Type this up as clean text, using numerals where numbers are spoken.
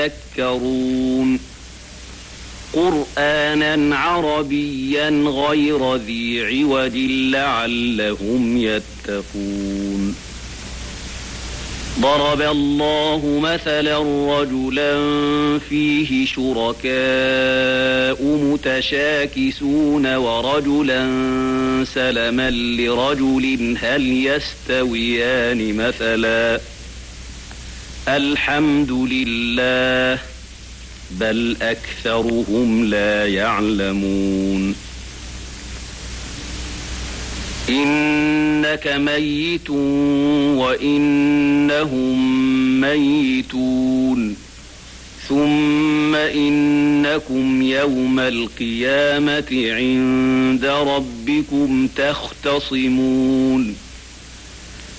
يذكرون قرآنا عربيا غير ذي عوج لعلهم يتقون ضرب الله مثلا رجلا فيه شركاء متشاكسون ورجلا سلما لرجل هل يستويان مثلا الحمد لله بل أكثرهم لا يعلمون إنك ميت وإنهم ميتون ثم إنكم يوم القيامة عند ربكم تختصمون